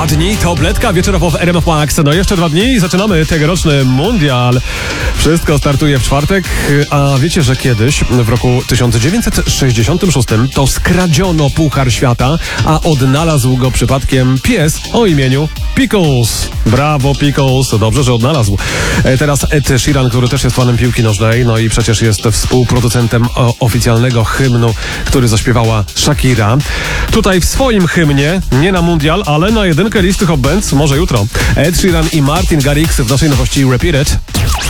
2 dni, tabletka wieczorowo w RMF Max. No jeszcze 2 dni i zaczynamy tegoroczny mundial. Wszystko startuje w czwartek, a wiecie, że kiedyś, w roku 1966, to skradziono Puchar Świata, a odnalazł go przypadkiem pies o imieniu Pickles. Brawo, Pickles. Dobrze, że odnalazł. Teraz Ed Sheeran, który też jest fanem piłki nożnej, no i przecież jest współproducentem oficjalnego hymnu, który zaśpiewała Shakira. Tutaj w swoim hymnie, nie na mundial, ale na jedynkę listy Hot Bands, może jutro. Ed Sheeran i Martin Garrix w naszej nowości Repeat It.